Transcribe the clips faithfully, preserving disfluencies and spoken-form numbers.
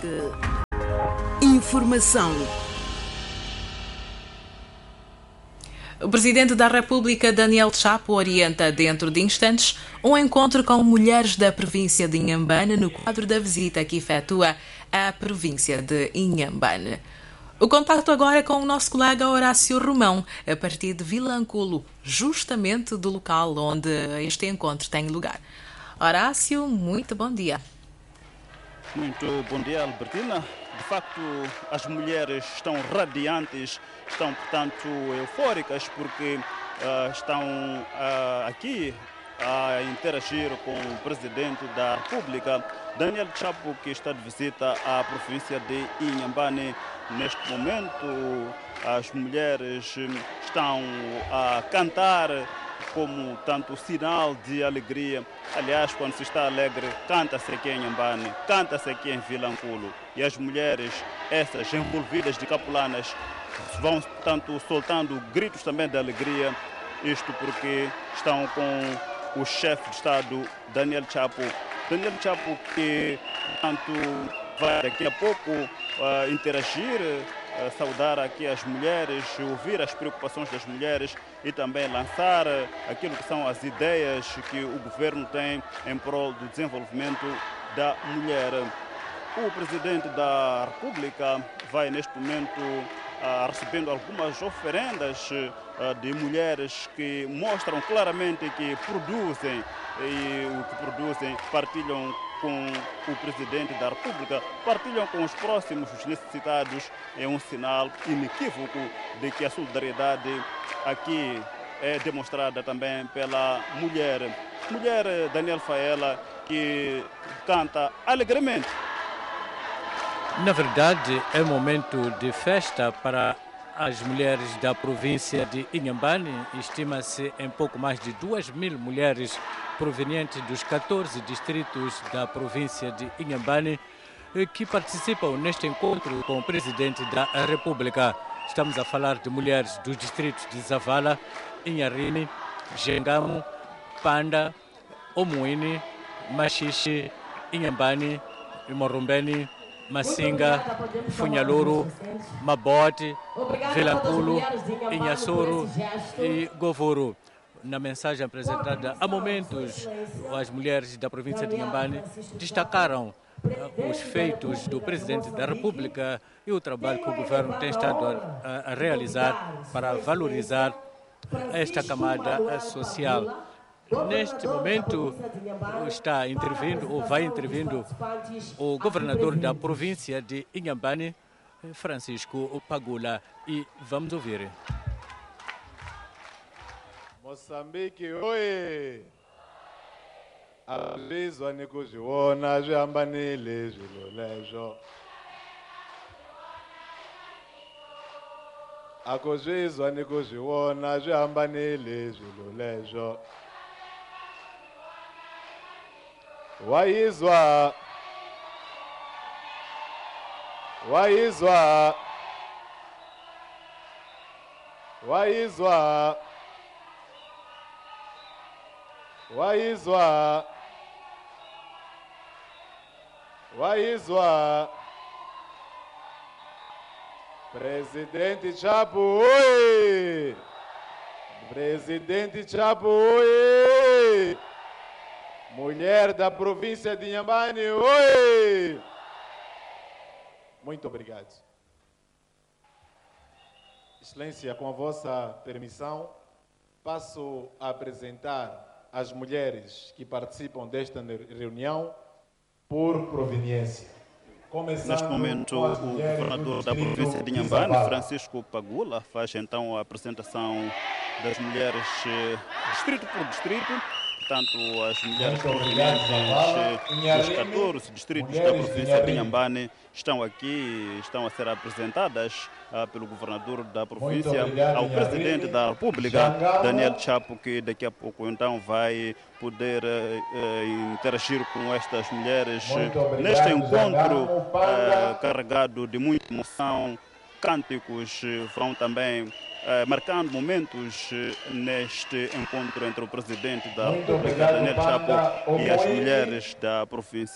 Informação. O Presidente da República, Daniel Chapo, orienta dentro de instantes um encontro com mulheres da província de Inhambane no quadro da visita que efetua à província de Inhambane. O contacto agora é com o nosso colega Horácio Romão, a partir de Vilanculo, justamente do local onde este encontro tem lugar. Horácio, muito bom dia. Muito bom dia, Albertina. De facto, as mulheres estão radiantes, estão, portanto, eufóricas, porque uh, estão uh, aqui a interagir com o Presidente da República, Daniel Chapo, que está de visita à província de Inhambane. Neste momento, as mulheres estão a cantar como tanto sinal de alegria. Aliás, quando se está alegre, canta-se aqui em Inhambane, canta-se aqui em Vilanculo. E as mulheres, essas envolvidas de capulanas, vão, tanto soltando gritos também de alegria. Isto porque estão com o chefe de Estado, Daniel Chapo. Daniel Chapo, que, tanto vai daqui a pouco uh, interagir, uh, saudar aqui as mulheres, ouvir as preocupações das mulheres e também lançar uh, aquilo que são as ideias que o governo tem em prol do desenvolvimento da mulher. O Presidente da República vai neste momento uh, recebendo algumas oferendas uh, de mulheres que mostram claramente que produzem e o que produzem partilham com o Presidente da República, partilham com os próximos, os necessitados. É um sinal inequívoco de que a solidariedade aqui é demonstrada também pela mulher. Mulher Daniel Faela, que canta alegremente. Na verdade, é momento de festa para as mulheres da província de Inhambane. Estima-se em pouco mais de duas mil mulheres provenientes dos catorze distritos da província de Inhambane que participam neste encontro com o Presidente da República. Estamos a falar de mulheres dos distritos de Zavala, Inharime, Jengamo, Panda, Omuini, Machixe, Inhambane, Imorumbeni, Massinga, Funhaluru, Mabote, Vilanculo, Inhassoro e Govoro. Na mensagem apresentada há momentos, as mulheres da província de Inhambane destacaram os feitos do Presidente da República e o trabalho que o governo tem estado a, a realizar para valorizar esta camada social. Neste momento está intervindo, ou vai intervindo, o governador da província de Inhambane, Francisco Pagula, e vamos ouvir. Moçambique, oi! Alizwa nikuziona zvihambanile zvilo lezvo. Akuzvizwa nikuzviona zvihambanile zvilo lezvo. Waizwa Waizwa Waizwa Waizwa Waizwa Presidente Chapo, oi! Presidente Chapo, oi! Mulher da província de Inhambane, oi! Muito obrigado. Excelência, com a vossa permissão, passo a apresentar as mulheres que participam desta reunião por proveniência. Neste momento, o governador da província de Inhambane, Francisco Pagula, faz então a apresentação das mulheres distrito por distrito. Portanto, as mulheres provenientes dos catorze distritos da província de Inhambane estão aqui, estão a ser apresentadas uh, pelo governador da província ao Presidente da República, Daniel Chapo, que daqui a pouco então vai poder uh, uh, interagir com estas mulheres neste encontro uh, carregado de muita emoção. Cânticos vão também Uh, marcando momentos uh, neste encontro entre o Presidente da República, Daniel Chapo, e as mulheres da província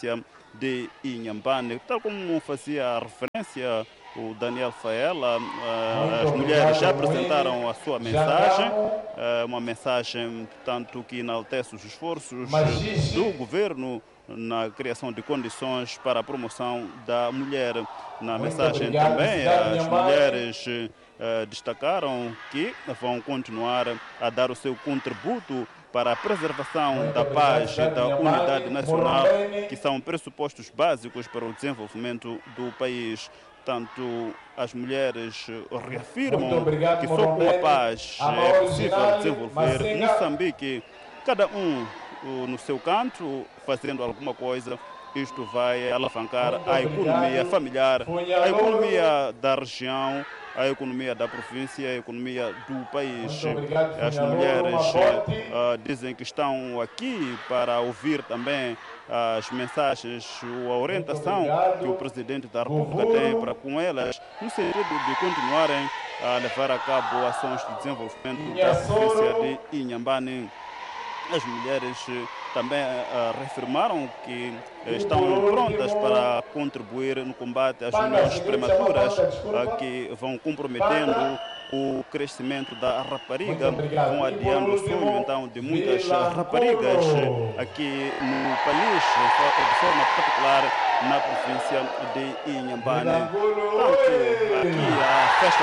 de Inhambane. Tal como fazia referência o Daniel Faela, uh, as mulheres já apresentaram a sua mensagem, uh, uma mensagem, portanto, que enaltece os esforços do governo na criação de condições para a promoção da mulher. Na mensagem também, as mulheres uh, destacaram que vão continuar a dar o seu contributo para a preservação da paz e da unidade nacional, que são pressupostos básicos para o desenvolvimento do país. Tanto as mulheres reafirmam que só com a paz é possível desenvolver Moçambique, cada um no seu canto, fazendo alguma coisa. Isto vai alavancar a economia familiar, a economia da região, a economia da província, a economia do país. As mulheres uh, dizem que estão aqui para ouvir também as mensagens, a orientação que o Presidente da República tem para com elas, no sentido de continuarem a levar a cabo ações de desenvolvimento da província de Inhambane. As mulheres também uh, reafirmaram que uh, estão prontas para contribuir no combate às uniões prematuras uh, que vão comprometendo o crescimento da rapariga, vão adiando o sonho então de muitas raparigas aqui no país, de forma particular na província de Inhambane. Portanto, aqui a festa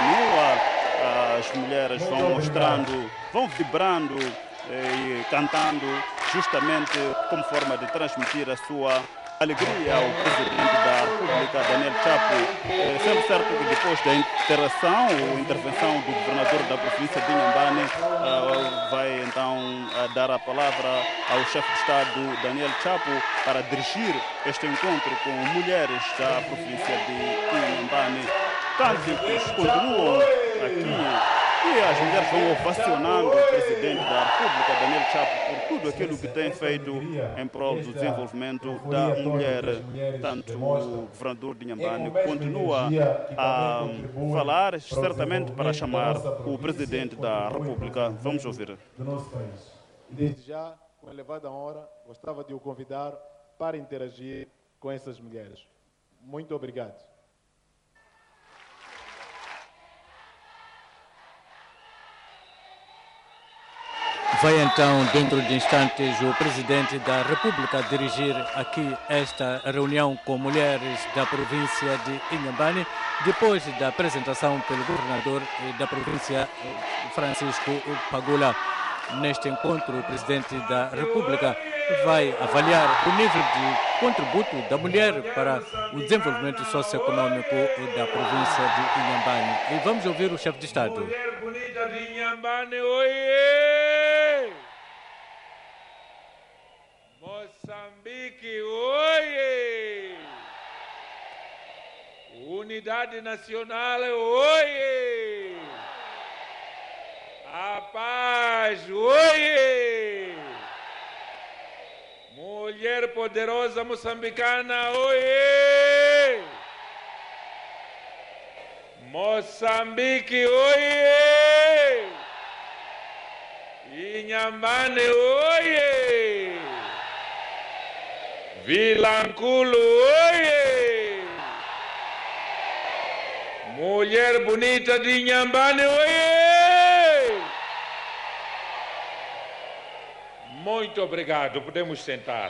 continua, as mulheres vão mostrando, vão vibrando e cantando, justamente como forma de transmitir a sua alegria ao Presidente da República, Daniel Chapo. É sempre certo que depois da interação ou intervenção do governador da província de Inhambane, uh, vai então uh, dar a palavra ao chefe de Estado, Daniel Chapo, para dirigir este encontro com mulheres da província de Inhambane. Cânticos continuam aqui. E as mulheres vão ovacionando o Presidente da República, Daniel Chapo, por tudo aquilo que tem feito em prol do desenvolvimento da mulher. Tanto o governador de Inhambane continua a falar, certamente para chamar o Presidente da República. Vamos ouvir. Do nosso país. Desde já, com elevada honra, gostava de o convidar para interagir com essas mulheres. Muito obrigado. Vai então, dentro de instantes, o Presidente da República dirigir aqui esta reunião com mulheres da província de Inhambane, depois da apresentação pelo governador da província, Francisco Pagula. Neste encontro, o Presidente da República vai avaliar o nível de contributo da mulher para o desenvolvimento socioeconômico da província de Inhambane. E vamos ouvir o chefe de Estado. Mulher bonita de Inhambane, oiê! Moçambique, oiê! Unidade Nacional, oiê! A paz, oiê! Mulher poderosa moçambicana, oiê! Moçambique, oiê! Inhambane, oiê! Vilanculo, oiê! Mulher bonita de Inhambane, oiê! Muito obrigado, podemos sentar.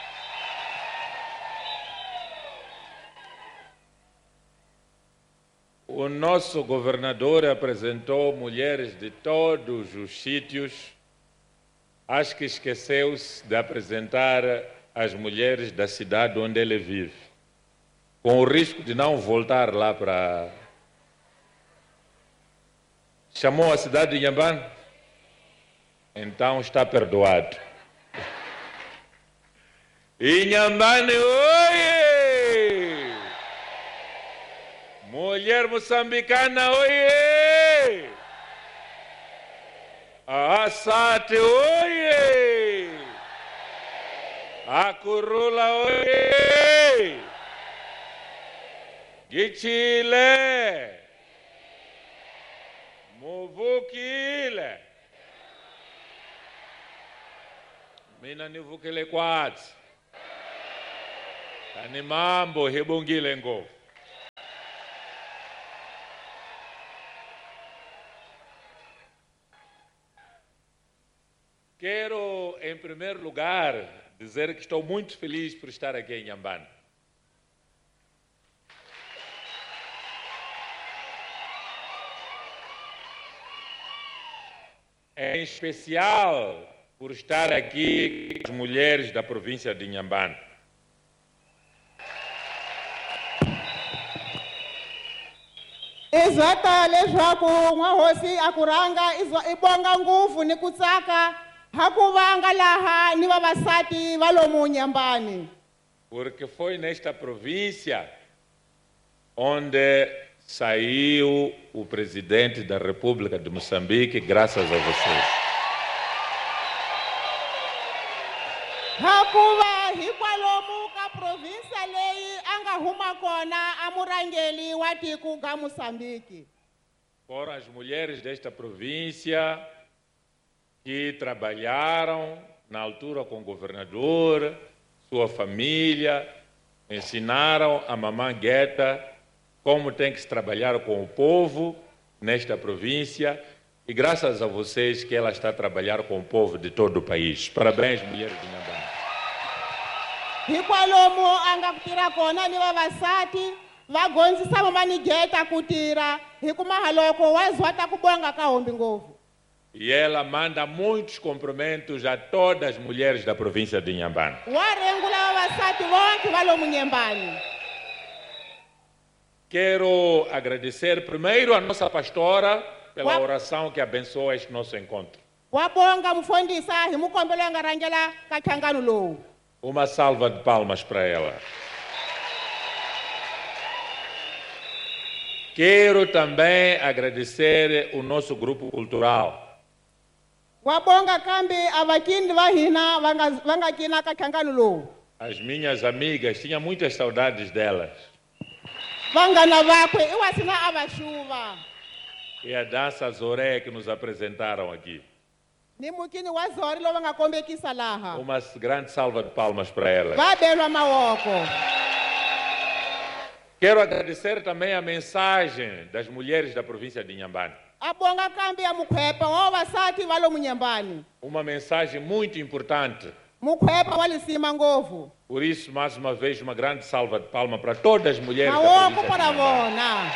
O nosso governador apresentou mulheres de todos os sítios. Acho que esqueceu-se de apresentar as mulheres da cidade onde ele vive, com o risco de não voltar lá para... Chamou a cidade de Inhambane? Então está perdoado. Inhambane, oiê! Mulher moçambicana, oiê! Assate, oiê! Acurula, oiê! Gichile! Muvukile! Mina nivukile kwati. Animambo hebongile ngo. Quero, em primeiro lugar, dizer que estou muito feliz por estar aqui em Inhambane. Em especial por estar aqui com as mulheres da província de Inhambane. Izwata leswaku n'wahosi a ku rhanga i bonga ngopfu ni ku tsaka haku vanga laha ni vavasati va lomu Inhambane. Porque foi nesta província onde saiu o presidente da República de Moçambique, graças a vocês. Hakuva hikwalomu ka provinsia leyi anga huma kona a murangeli wa tiko ga Moçambique. Foram as mulheres desta província que trabalharam na altura com o governador, sua família, ensinaram a mamãe Guetta como tem que se trabalhar com o povo nesta província e graças a vocês que ela está a trabalhar com o povo de todo o país. Parabéns, mulheres de Inhambane. Hikwalomu anga kutira kona ni vavasati va gondzisa mamani Guetta ku tira hikumaha loko wa zwata ku bonga ka hombi ngopfu. E ela manda muitos cumprimentos a todas as mulheres da província de Inhambane. Wa rengula vavasati vonke va lomu Inhambane. Quero agradecer primeiro a nossa pastora pela oração que abençoa este nosso encontro. Wa bonga mufondisa hi mukombelo anga rangela ka nhlangano lowu. Uma salva de palmas para ela. Quero também agradecer o nosso grupo cultural. Wa bonga kambe avakindi va hina vanga vanga kina ka nhlangano lowu. As minhas amigas, tinha muitas saudades delas. Vangana vakwe i wasina a va xuva. E a dança Zoré que nos apresentaram aqui. Ni mukini wa Zori lowu va nga kombekisa laha. Uma grande salva de palmas para elas. Va belwa mawoko. Quero agradecer também a mensagem das mulheres da província de Inhambane. A bonga kambe ya mukhwepa wa vavasati va lomu Inhambane. Uma mensagem muito importante. Mukhwepa wa lisima ngopfu. Por isso, mais uma vez, uma grande salva de palmas para todas as mulheres da Mawoko província de para Inhambane. vona.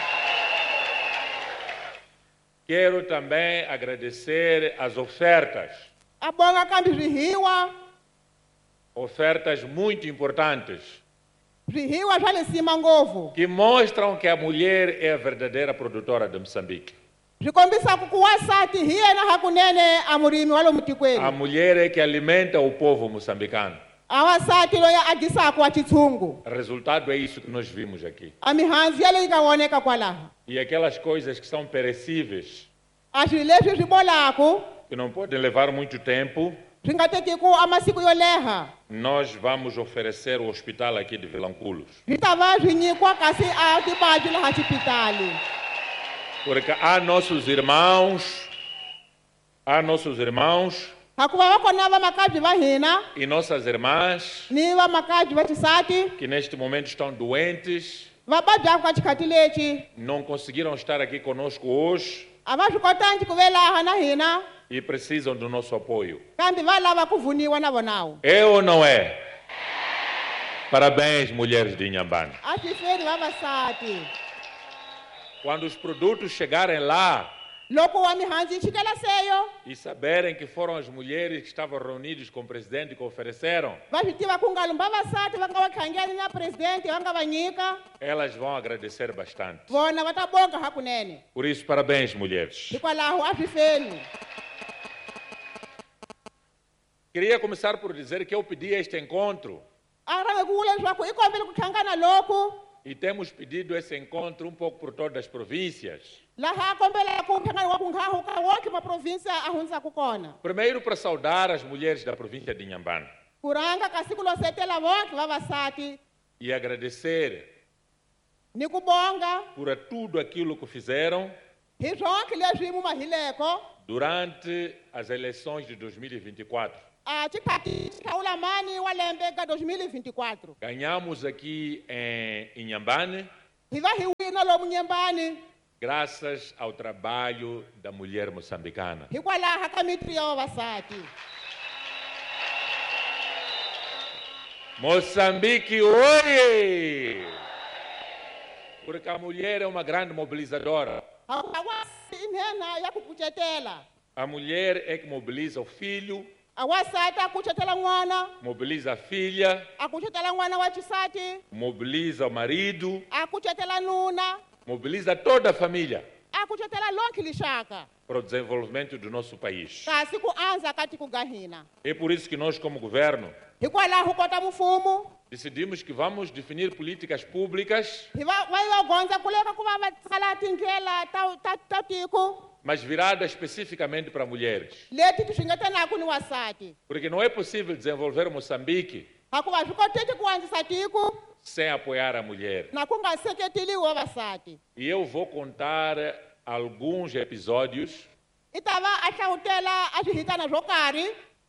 Quero também agradecer as ofertas. A bonga kambe zwihiwa. Ofertas muito importantes. Zwihiwa swa lisima ngopfu. Que mostram que a mulher é a verdadeira produtora de Moçambique. Byi kombisa ku wasati hi yena hakunene a murimi wa lomu A tikweni. mulher é que alimenta o povo moçambicano. A wasati loyi a dyisaka wa titshungu. Resultado é isso que nós vimos aqui. A mihandzu ya leyi nga woneka kwalaha. E aquelas coisas que são perecíveis, A swilo leswi swi bolaku que não podem levar muito tempo, swi nga tekiku a masiku yo leha. nós vamos oferecer o hospital aqui de Vilanculos. Swi ta va swi nyikiwa kasi a tibadyi laha xipitali. Porque há nossos irmãos, há nossos irmãos Hakuva va kona vamakabyi va hina e nossas irmãs ni vamakabyi va xisati que neste momento estão doentes, va babyaku ka xikhati lexi não conseguiram estar aqui conosco hoje a va swi kotangi ku ve laha na hina e precisam do nosso apoio. kambe va lava ku vuniwa na vonawo. É ou não é? Parabéns, mulheres de Inhambane. A swi feri vavasati. Quando os produtos chegarem lá Loko wa mihandzu yi chikela seyo e saberem que foram as mulheres que estavam reunidas com o presidente que ofereceram, va swi tiva ku nga lomu vavasati va nga va khangela na presidente va nga va nyika elas vão agradecer bastante. vona va ta bonga hakunene. Por isso, parabéns, mulheres. Hikwalaho a swi feni. Queria começar por dizer que eu pedi este encontro A rhange ku vula leswaku i kombele ku hlangana loku e temos pedido esse encontro um pouco por todas as províncias. laha a kombelaku nhlangano wa ku ngaho ka wonke maprovinsia a hundzaku kona. Primeiro, para saudar as mulheres da província de Inhambane Ku rhanga ka siku lo setela vonke vavasati e agradecer ni ku bonga por tudo aquilo que fizeram hi zwonke leswi mu mahileko durante as eleições de dois mil e vinte e quatro. a tikati hlawulamani wa lembe ka dois mil e vinte e quatro. Ganhamos aqui em Inhambane, Hi va hi wina lomu Nyembani graças ao trabalho da mulher moçambicana. hikwalaho ka mitri ya vavasati. Moçambique, oi! Porque a mulher é uma grande mobilizadora. Awasati i nhenha ya ku kucetela. A mulher é que mobiliza o filho, Awasati a kucetela n'wana, mobiliza a filha, a kucetela n'wana wa xisati, mobiliza o marido, a kucetela nuna, mobiliza toda a família a kucetela lonke lixaka. para o desenvolvimento do nosso país. Kasi ku anza ka tiko ka hina. É por isso que nós, como governo, Hikwalaho kota mfumo decidimos que vamos definir políticas públicas, hi va va va gondza ku leka ku va va tsala tindlela ta ta ta tiko mas viradas especificamente para mulheres. leti ti xingetanaka ni wasati. Porque não é possível desenvolver Moçambique Hakuva swi koteki ku andzisa tiko sem apoiar a mulher. na ku nga seketeliwi vavasati. E eu vou contar alguns episódios I ta va a hlawutela a swihitana swo karhi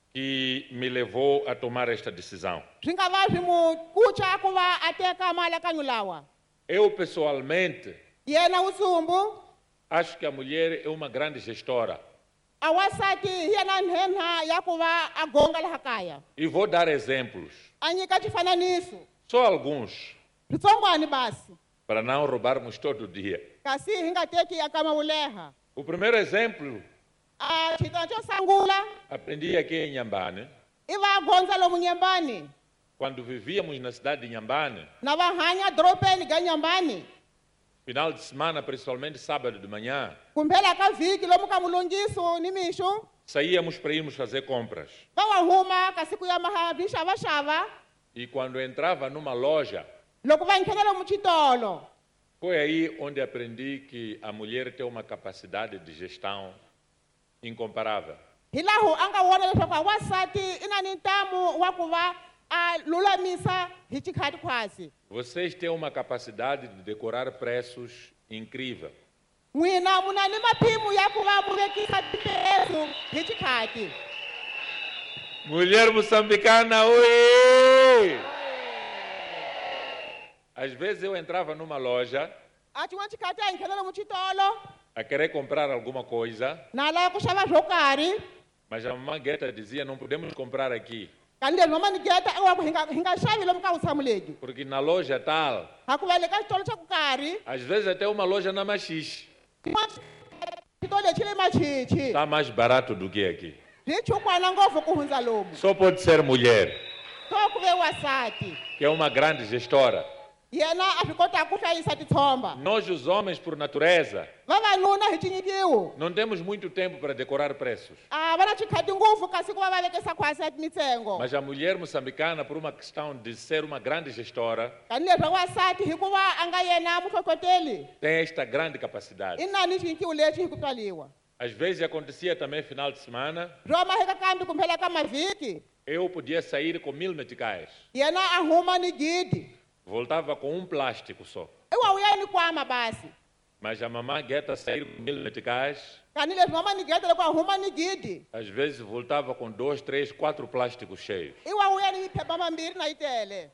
que me levou a tomar esta decisão. swi nga va swi mu kucha ku va a teka maalakanyo lawa. Eu, pessoalmente, Yena Usumbu acho que a mulher é uma grande gestora. a wasati hi yena nhenha ya ku va a gonga laha kaya. E vou dar exemplos, A nyika xifananiso só alguns, switsongwani basi para não roubarmos todo dia. kasi hi nga teki ya kama wo leha. O primeiro exemplo, A xitana xo sangula aprendi aqui em Inhambane, i va gondza lomu Nyembani quando vivíamos na cidade de Inhambane, na va hanya doropeni ga Nyembani. final de semana, principalmente sábado de manhã, Kumpela ka vhiki lomu ka mulungiso ni mixo saíamos para irmos fazer compras. va wa huma ka siku ya maha vixavaxava. E quando entrava numa loja, Loko va nghena lomu xitolo foi aí onde aprendi que a mulher tem uma capacidade de gestão incomparável. hi laho a nga vona leswaku a wasati i na ni ntamu wa ku va a lulamisa hi xikhatikhwasi. Vocês têm uma capacidade de decorar preços incrível. N'wina mu na ni maphimo ya ku va mu vekisa tipeso hi xikhati. Mulher moçambicana, oi! Às vezes eu entrava numa loja A xin'wana xikhati a hi nghena lomu xitolo a querer comprar alguma coisa, na lava ku xava swo karhi mas a mamãe Gueta dizia, não podemos comprar aqui, kandi leswi mama ni geta i wa ku hi nga hi nga xavi lomu ka vutshamo leti. porque na loja tal, Hakuva le ka xitolo xa ku karhi às vezes até uma loja na Machixe, xitolo lexi le machichi está mais barato do que aqui. byi chukwana ngopfu ku hundza lomu. Só pode ser mulher, So ku ve wasati que é uma grande gestora. yena a swi kotaka ku hlayisa titshomba. Nós, os homens, por natureza, Vavanuna hi xinyikiwo não temos muito tempo para decorar preços. a va na xikhati ngopfu kasi ku va va vekisa khwasi ya mitsengo. Mas a mulher moçambicana, por uma questão de ser uma grande gestora, Tani leswi wasati hikuva a nga yena muhlohloteli tem esta grande capacidade. i na ni xinyikiwo lexi hi ku twaliwa. Às vezes acontecia também final de semana, Byo maheka kambe kumphela ka mavhiki eu podia sair com mil meticais. yena a huma ni gidi. Voltava com um plástico só. I wa vuya ni kwama basi. Mas a mamãe Gueta sair com mil meticais, Tani leswi mama ni geta loko a huma ni gidi. às vezes voltava com dois, três, quatro plásticos cheios. I wa vuya ni phepha mambirhi na yi tele.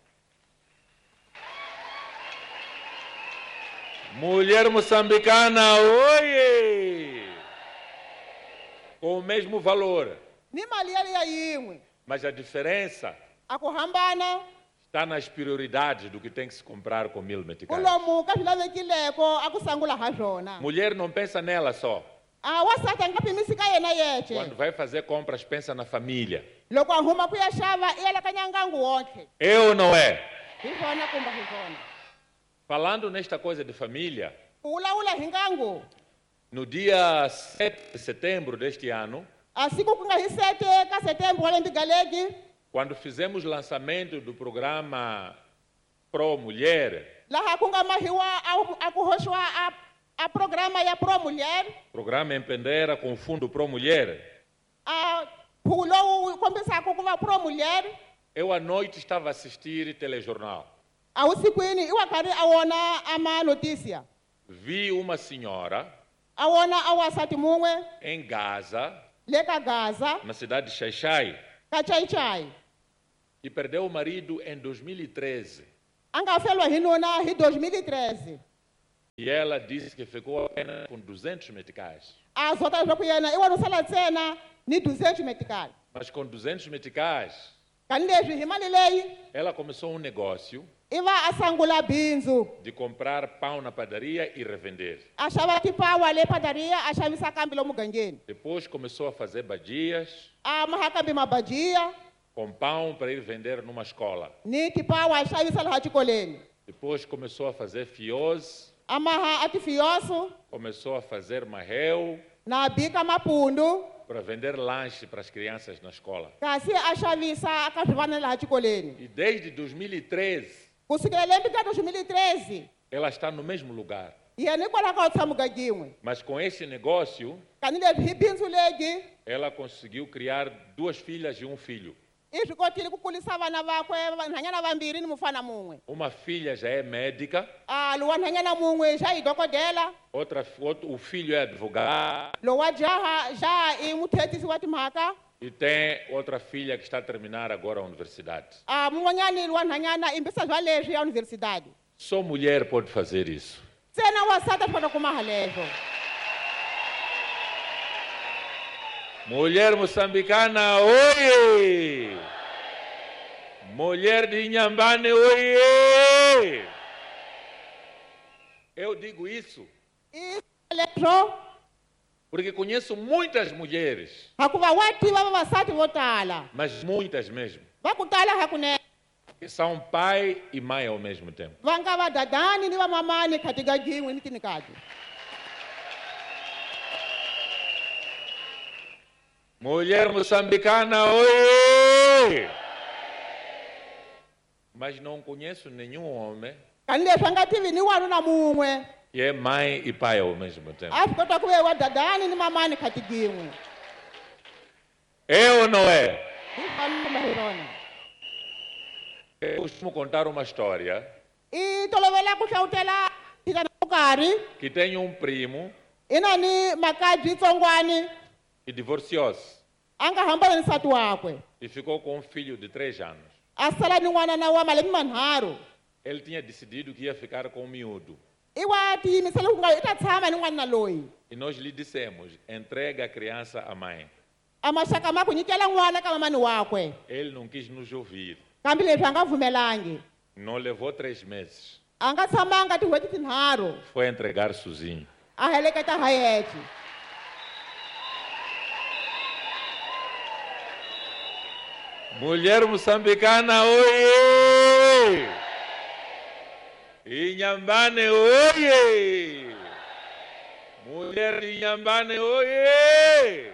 Mulher moçambicana, oi! Com o mesmo valor. Ni mali yaliya yin'we. Mas a diferença A ku hambana está nas prioridades do que tem que se comprar com mil ku meticais. lomu ka swi lavekileko a ku sangula ha swona. Mulher não pensa nela só. A wasati a nga phimisi ka yena yexe. Quando vai fazer compras, pensa na família. Loko a huma ku ya xava i ya la ka nyangangu wontlhe. É ou não é? Hi swona kumbe hi swona. Falando nesta coisa de família, Ku vulavula hi ngangu. no dia sete de setembro deste ano, A siku ku nga hi sete ka Setembro wa lembe galeki quando fizemos o lançamento do programa Pro Mulher, laha ku nga mahiwa a- a ku hoxiwa a a programa ya Pro Mulher. programa Empreendera com Fundo Pro Mulher, A nkhuvo lowu kombisaka ku va Pro Mulher. eu à noite estava a assistir telejornal. A vusikwini i wa karhi a vona a manotisia. Vi uma senhora A vona a wasati mun'we em Gaza, le ka Gaza na cidade de Xaixai, ka chai-chai e perdeu o marido em dois mil e treze. a nga felwa hi nuna hi dois mil e treze. E ela disse que ficou apenas com duzentos meticais. A zota leswaku yena i wanusala ntsena ni duzentos meticais. Mas com duzentos meticais, Kani leswi hi mali leyi ela começou um negócio i va a sangula bindzu de comprar pão na padaria e revender. a xava tipawa le padaria a xavisa kambi lomu mugangeni. Depois começou a fazer badias A maha kambi mabajia com pão para ir vender numa escola. ni tipawa a xavisa laha xikoleni. Depois começou a fazer fios, A maha a tifiyoso começou a fazer marreu na bika mapundu para vender lanche para as crianças na escola. kasi a xavisa ka swivana laha xikoleni. E desde dois mil e treze, Kusukela lembe ka dois mil e treze ela está no mesmo lugar. yena hikwalaho ka u tshama mugangin'we. Mas com esse negócio, Kani leswi hi bindzu legi ela conseguiu criar duas filhas e um filho. i swi kotile ku kulisa vana vakwe va- nhwanyana vambirhi ni mufana mun'we. Uma filha já é médica, A lowa nhwanyana mun'we xa hi dokodela, outra, outro, o filho é advogado lowa jaha xa i muthethisi wa timhaka, e tem outra filha que está a terminar agora a universidade. a mun'wanyani wa nhwanyana i mbisa bya leswi ya universidade. Só mulher pode fazer isso. Ntsena wasati a swi kota ku maha leswo. Mulher moçambicana, oie! Mulher de Inhambane, oie! Eu digo isso I leswo porque conheço muitas mulheres, hakuva wa tiva vavasati vo tala mas muitas mesmo, va ku tala hakunene que são pai e mãe ao mesmo tempo. va nga vadadani ni vamamani khatigagin'we ni tinikati. Mulher moçambicana, oie! Mas não conheço nenhum homem Kani leswi a nga tivi ni wanuna mun'we que é mãe e pai ao mesmo tempo. a swi kota ku ve wa dadani ni mamani khatigin'we. É ou não é? Hi fanele hi rona. Eu costumo contar uma história I tolovela ku hlavutela phikana ko karhi que tem um primo i na ni makadzi tsongwani que divorciou-se a nga hambana ni nsati wakwe e ficou com um filho de três anos. a sala ni n'wanana wa malembe manharhu. Ele tinha decidido que ia ficar com o miúdo. I wa tiyimisele ku nga i ta tshama ni n'wanuna loyi. E nós lhe dissemos, entrega a criança à mãe. A maxaka ma ku nyikela n'wana ka mamani wakwe Ele não quis nos ouvir. kambe leswi a nga pfumelangi. Não levou três meses. A nga tshamanga tin'hweti tinharhu Foi entregar sozinho. a heleketa ha yexe. Mulher moçambicana, oie! Inhambane, oie! Mulher de Inhambane, oie!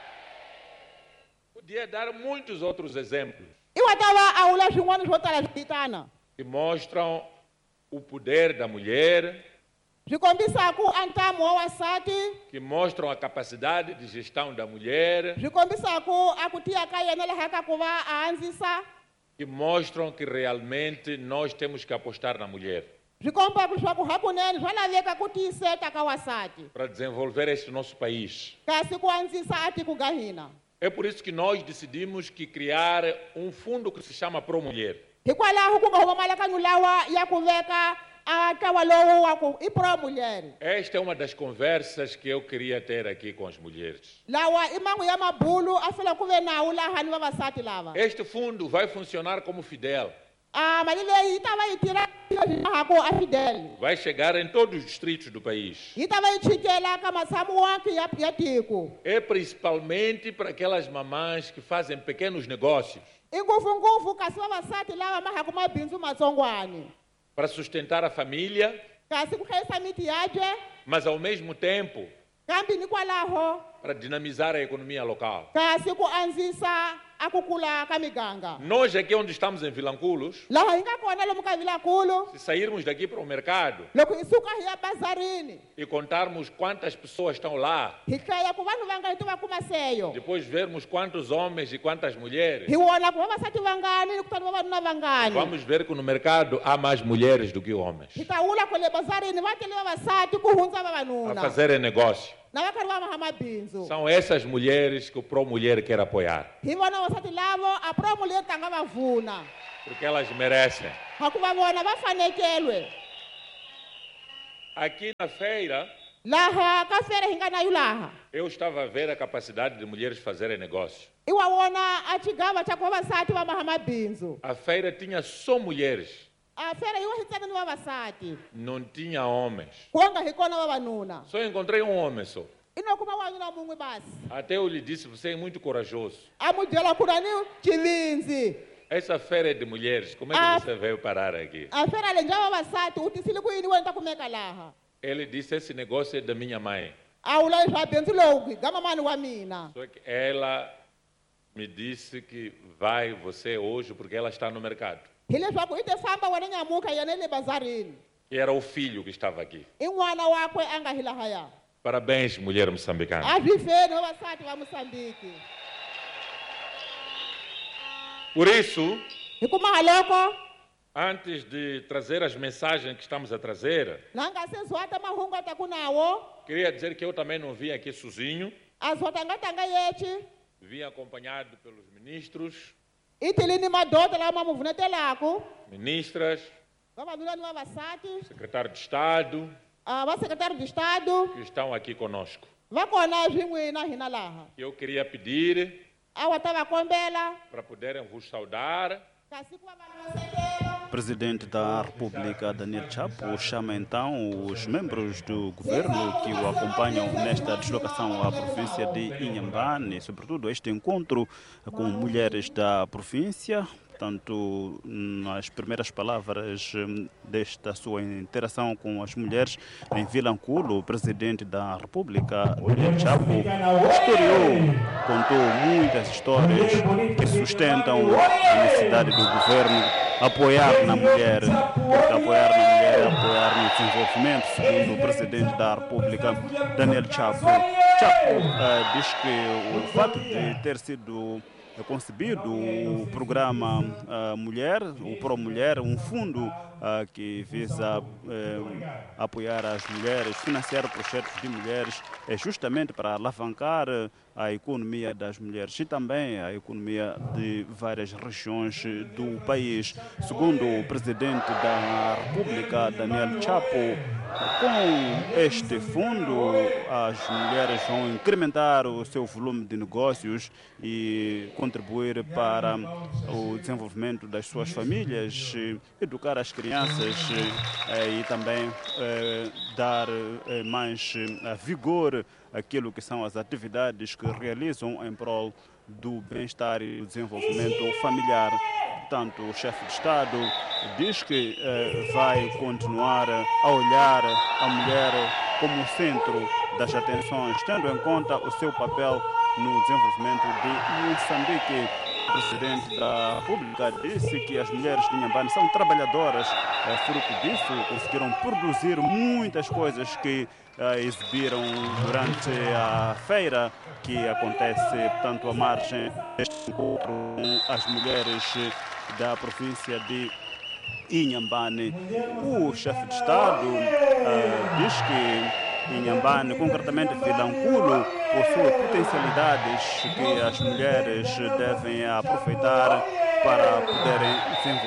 Podia dar muitos outros exemplos I wa ta va a vula swin'wana swo tala swi vitana que mostram o poder da mulher, byi kombisaka antamu wa wasati, que mostram a capacidade de gestão da mulher, byi kombisaka a ku tiya ka yena laha ka ku va a andzisa, que mostram que realmente nós temos que apostar na mulher byi kombaka leswaku hakunene swa laveka ku tiyiseta ka wasati para desenvolver este nosso país. kasi ku andzisa a tiko ga hina. É por isso que nós decidimos que criar um fundo que se chama Pro Mulher. Hikwalaho ku nga huma malakanyo lawa ya ku veka a ntlawa lowu wa ku i pro mulher. Esta é uma das conversas que eu queria ter aqui com as mulheres. Lawa i mangu ya mabulu a fela ku ve nawu laha ni vavasati lava. Este fundo vai funcionar como Fidel. A mali leyi yi ta va yi tirha haku a Fidel. Vai chegar em todos os distritos do país. Yi ta va yi chikela ka matshamo wanki ya ya tiko. É principalmente para aquelas mamães que fazem pequenos negócios, I ngopfungopfu kasi vavasati lava ma haku mabindzu matsongwani. para sustentar a família, Kasi ku hlayisa miti yabye, mas ao mesmo tempo kambe ni kwalaho para dinamizar a economia local. kasi ku andzisa a ku kula ka miganga. Nós aqui onde estamos em Vilanculos, Laha hi nga kona lomu ka Vilankulu, se sairmos daqui para o mercado loko hi suka hi ya bazarini, e contarmos quantas pessoas estão lá, hi hlaya ku vanhu vangani ti va kuma seyo. depois vermos quantos homens e quantas mulheres, Hi vona ku vavasati vangani ni kutani vavanuna vangani. vamos ver que no mercado há mais mulheres do que homens Hi ta vula ku le bazarini va tele vavasati ku hundza a vavanuna. fazerem negócio. na vakhari va mahamabindzu São essas mulheres que o Pro Mulher quer apoiar, hi vona vasati lavo a promuleti ta nga va vuna porque elas merecem. hakuva vona va fanekelwe Aqui na feira, laha ka fere hi nga na yo laha eu estava a ver a capacidade de mulheres fazerem negócio. i wa vona a xigava xa ku vavasati va mahamabindzu A feira tinha só mulheres, a fere hi wa xitsana ni vavasati não tinha homens. ku nga hi kona vavanuna Só encontrei um homem só. i no kuma wanuna mun'we basi Até eu lhe disse, você é muito corajoso. a mu byela ku na ni xivindzi Essa feira é de mulheres, como é que Ah. você veio parar aqui? a fera leyi bya vavasati u tisile ku yini wena ta kumeka laha Ele disse, esse negócio é da minha mãe. a vula leswa bindzu lowu ga mamani wa mina Só que ela me disse que vai você hoje porque ela está no mercado. hi leswaku i te famba wena nyamuka yena i le bazarini E era o filho que estava aqui. i n'wana wakwe a nga hi lahaya Parabéns, mulher moçambicana. a byi feni vavasati va mosambiki Por isso, hi ku maha loko antes de trazer as mensagens que estamos a trazer, na nga se zwata mahungu a taku nawo queria dizer que eu também não vim aqui sozinho. a zwata nga tanga yechi Vim acompanhado pelos ministros, i tile ni madoda lawa ma mu vunetelaku ministras, vavanuna ni vavasati secretário de Estado, a vasekretário de estado que estão aqui conosco. va kona swin'wina hina laha Eu queria pedir a wa ta va kombela para poderem vos saudar kasi ku va vanhu va sekelo O presidente da República, Daniel Chapo, chama então os membros do governo que o acompanham nesta deslocação à província de Inhambane, sobretudo este encontro com mulheres da província. Portanto, nas primeiras palavras desta sua interação com as mulheres em Vilanculo, o presidente da República, Daniel Chapo, historiou, contou muitas histórias que sustentam a necessidade do governo apoiar na mulher, porque apoiar na mulher é apoiar no desenvolvimento, segundo o presidente da República, Daniel Chapo. Chapo eh, diz que o fato de ter sido é concebido o programa uh, Mulher, o Pro Mulher, um fundo uh, que visa uh, apoiar as mulheres, financiar projetos de mulheres, é justamente para alavancar a economia das mulheres e também a economia de várias regiões do país. Segundo o presidente da República, Daniel Chapo, com este fundo, as mulheres vão incrementar o seu volume de negócios e contribuir para o desenvolvimento das suas famílias, educar as crianças e também dar mais vigor àquilo que são as atividades que realizam em prol do bem-estar e do desenvolvimento familiar. Portanto, o chefe de Estado diz que eh, vai continuar a olhar a mulher como centro das atenções, tendo em conta o seu papel no desenvolvimento de Moçambique. O presidente da República disse que as mulheres de Inhambane são trabalhadoras, eh, fruto disso conseguiram produzir muitas coisas que eh, exibiram durante a feira que acontece, portanto, à margem deste encontro com as mulheres da província de Inhambane. O chefe de Estado uh, diz que Inhambane, concretamente Vilanculo, possui potencialidades que as mulheres devem aproveitar para poderem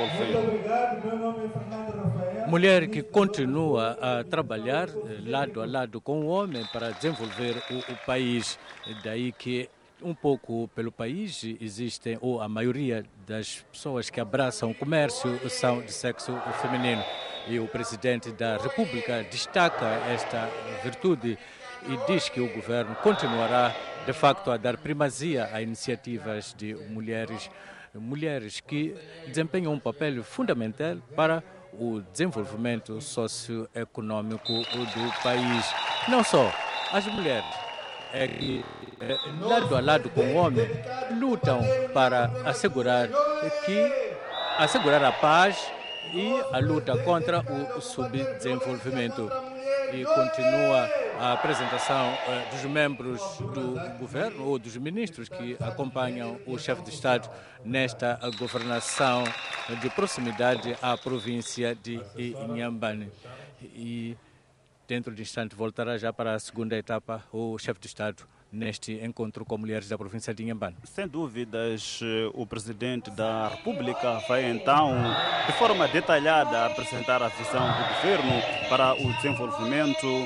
desenvolver. Mulher que continua a trabalhar lado a lado com o homem para desenvolver o, o país. Daí que um pouco pelo país existem, ou a maioria das pessoas que abraçam o comércio são de sexo feminino. E o presidente da República destaca esta virtude e diz que o governo continuará, de facto, a dar primazia a iniciativas de mulheres, mulheres que desempenham um papel fundamental para o desenvolvimento socioeconômico do país. Não só as mulheres, é que, é, lado a lado com o homem, lutam para assegurar que assegurar a paz e a luta contra o subdesenvolvimento. E continua a apresentação eh, dos membros do governo ou dos ministros que acompanham o chefe de Estado nesta governação de proximidade à província de Inhambane. E Dentro de instante voltará já para a segunda etapa o chefe de Estado neste encontro com mulheres da província de Inhambane. Sem dúvidas, o Presidente da República vai então, de forma detalhada, apresentar a visão do governo para o desenvolvimento